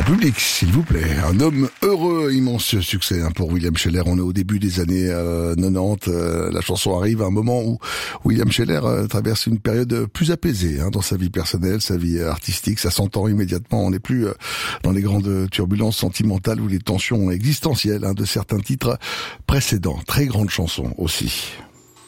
public, s'il vous plaît. Un homme heureux, immense succès pour William Sheller. On est au début des années 90. La chanson arrive à un moment où William Sheller traverse une période plus apaisée dans sa vie personnelle, sa vie artistique. Ça s'entend immédiatement. On n'est plus dans les grandes turbulences sentimentales ou les tensions existentielles de certains titres précédents. Très grande chanson aussi.